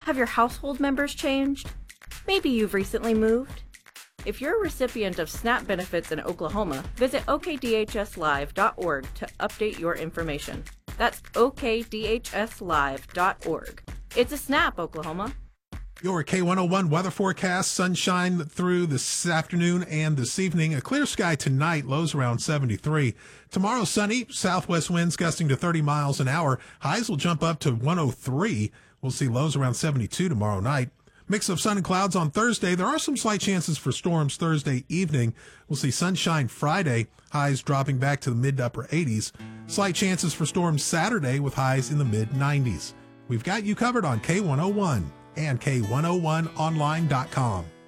Have your household members changed? Maybe you've recently moved. If you're a recipient of SNAP benefits in Oklahoma, visit okdhslive.org to update your information. That's okdhslive.org. It's a SNAP, Oklahoma. Your K101 weather forecast, sunshine through this afternoon and this evening. A clear sky tonight, lows around 73. Tomorrow, sunny, southwest winds gusting to 30 miles an hour. Highs will jump up to 103. We'll see lows around 72 tomorrow night. Mix of sun and clouds on Thursday. There are some slight chances for storms Thursday evening. We'll see sunshine Friday, highs dropping back to the mid to upper 80s. Slight chances for storms Saturday with highs in the mid 90s. We've got you covered on K101 and K101online.com.